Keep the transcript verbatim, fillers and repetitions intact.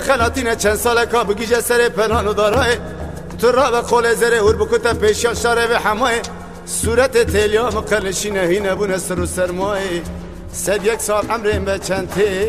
خلاتینه چند ساله که بگیجه سر پلان و دارای تو را به قول زره هور بکتا پیشا شاره به همای صورت تلیا مقلشینه هینه بونه سر و سرمای سد یک سال عمرین به چند تی